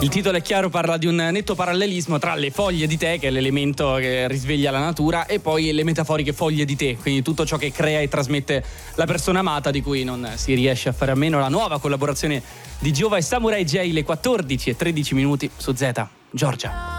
Il titolo è chiaro, parla di un netto parallelismo tra le foglie di tè, che è l'elemento che risveglia la natura, e poi le metaforiche foglie di tè, quindi tutto ciò che crea e trasmette la persona amata, di cui non si riesce a fare a meno. La nuova collaborazione di Giova e Samurai J, le 14:13 su Z. Giorgia.